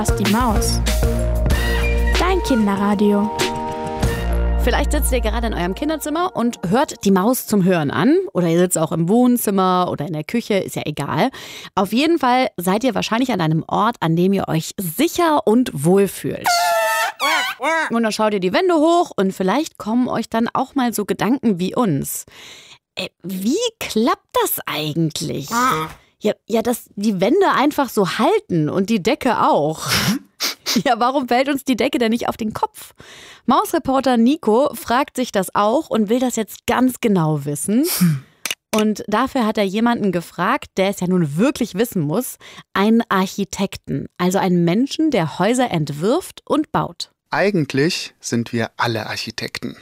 Die Maus. Dein Kinderradio. Vielleicht sitzt ihr gerade in eurem Kinderzimmer und hört die Maus zum Hören an. Oder ihr sitzt auch im Wohnzimmer oder in der Küche, ist ja egal. Auf jeden Fall seid ihr wahrscheinlich an einem Ort, an dem ihr euch sicher und wohl fühlt. Und dann schaut ihr die Wände hoch und vielleicht kommen euch dann auch mal so Gedanken wie uns. Wie klappt das eigentlich? Ja, dass die Wände einfach so halten und die Decke auch. Ja, warum fällt uns die Decke denn nicht auf den Kopf? Mausreporter Nico fragt sich das auch und will das jetzt ganz genau wissen. Und dafür hat er jemanden gefragt, der es ja nun wirklich wissen muss, einen Architekten, also einen Menschen, der Häuser entwirft und baut. Eigentlich sind wir alle Architekten.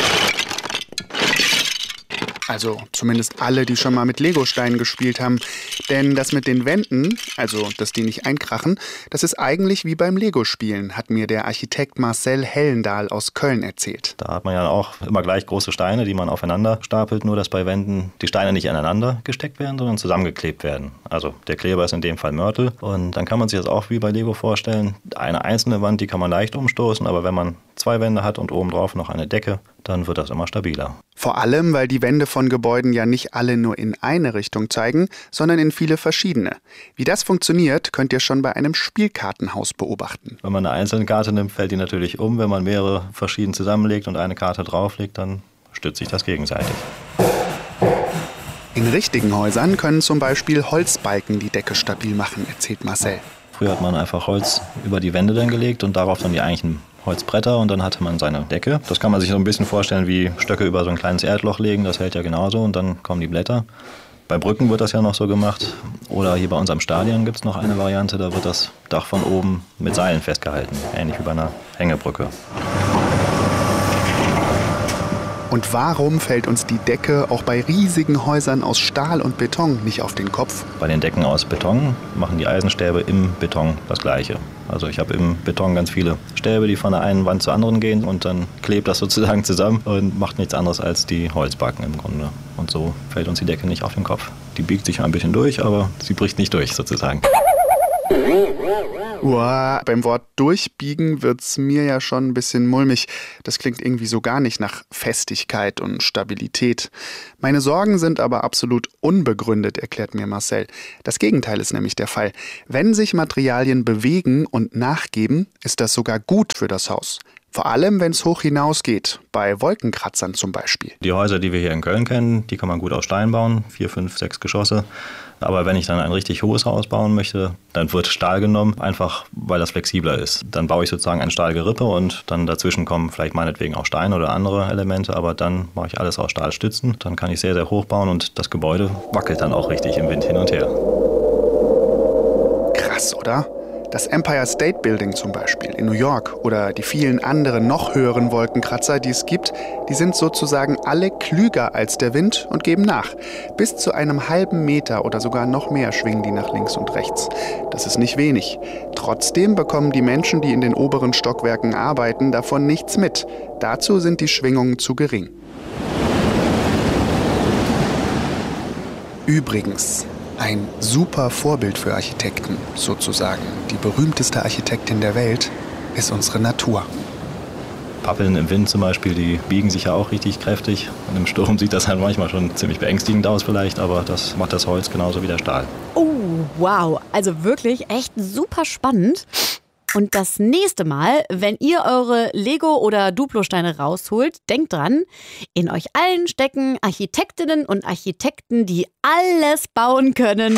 Also zumindest alle, die schon mal mit Legosteinen gespielt haben. Denn das mit den Wänden, also dass die nicht einkrachen, das ist eigentlich wie beim Lego-Spielen, hat mir der Architekt Marcel Hellendahl aus Köln erzählt. Da hat man ja auch immer gleich große Steine, die man aufeinander stapelt, nur dass bei Wänden die Steine nicht aneinander gesteckt werden, sondern zusammengeklebt werden. Also der Kleber ist in dem Fall Mörtel und dann kann man sich das auch wie bei Lego vorstellen. Eine einzelne Wand, die kann man leicht umstoßen, aber wenn man 2 Wände hat und obendrauf noch eine Decke, dann wird das immer stabiler. Vor allem, weil die Wände von Gebäuden ja nicht alle nur in eine Richtung zeigen, sondern in viele verschiedene. Wie das funktioniert, könnt ihr schon bei einem Spielkartenhaus beobachten. Wenn man eine einzelne Karte nimmt, fällt die natürlich um. Wenn man mehrere verschieden zusammenlegt und eine Karte drauflegt, dann stützt sich das gegenseitig. In richtigen Häusern können zum Beispiel Holzbalken die Decke stabil machen, erzählt Marcel. Früher hat man einfach Holz über die Wände dann gelegt und darauf dann die eigentlichen Holzbretter und dann hatte man seine Decke. Das kann man sich so ein bisschen vorstellen wie Stöcke über so ein kleines Erdloch legen, das hält ja genauso und dann kommen die Blätter. Bei Brücken wird das ja noch so gemacht oder hier bei unserem Stadion gibt es noch eine Variante, da wird das Dach von oben mit Seilen festgehalten, ähnlich wie bei einer Hängebrücke. Und warum fällt uns die Decke auch bei riesigen Häusern aus Stahl und Beton nicht auf den Kopf? Bei den Decken aus Beton machen die Eisenstäbe im Beton das Gleiche. Also ich habe im Beton ganz viele Stäbe, die von der einen Wand zur anderen gehen und dann klebt das sozusagen zusammen und macht nichts anderes als die Holzbalken im Grunde. Und so fällt uns die Decke nicht auf den Kopf. Die biegt sich ein bisschen durch, aber sie bricht nicht durch sozusagen. Uah, beim Wort durchbiegen wird's mir ja schon ein bisschen mulmig. Das klingt irgendwie so gar nicht nach Festigkeit und Stabilität. Meine Sorgen sind aber absolut unbegründet, erklärt mir Marcel. Das Gegenteil ist nämlich der Fall. Wenn sich Materialien bewegen und nachgeben, ist das sogar gut für das Haus. Vor allem, wenn es hoch hinausgeht, bei Wolkenkratzern zum Beispiel. Die Häuser, die wir hier in Köln kennen, die kann man gut aus Stein bauen, 4, 5, 6 Geschosse. Aber wenn ich dann ein richtig hohes Haus bauen möchte, dann wird Stahl genommen, einfach weil das flexibler ist. Dann baue ich sozusagen ein Stahlgerippe und dann dazwischen kommen vielleicht meinetwegen auch Steine oder andere Elemente, aber dann mache ich alles aus Stahlstützen. Dann kann ich sehr, sehr hoch bauen und das Gebäude wackelt dann auch richtig im Wind hin und her. Krass, oder? Das Empire State Building zum Beispiel in New York oder die vielen anderen noch höheren Wolkenkratzer, die es gibt, die sind sozusagen alle klüger als der Wind und geben nach. Bis zu einem halben Meter oder sogar noch mehr schwingen die nach links und rechts. Das ist nicht wenig. Trotzdem bekommen die Menschen, die in den oberen Stockwerken arbeiten, davon nichts mit. Dazu sind die Schwingungen zu gering. Übrigens, ein super Vorbild für Architekten, sozusagen. Die berühmteste Architektin der Welt ist unsere Natur. Pappeln im Wind zum Beispiel, die biegen sich ja auch richtig kräftig. Und im Sturm sieht das halt manchmal schon ziemlich beängstigend aus vielleicht, aber das macht das Holz genauso wie der Stahl. Oh, wow. Also wirklich echt super spannend. Und das nächste Mal, wenn ihr eure Lego- oder Duplo-Steine rausholt, denkt dran, in euch allen stecken Architektinnen und Architekten, die alles bauen können.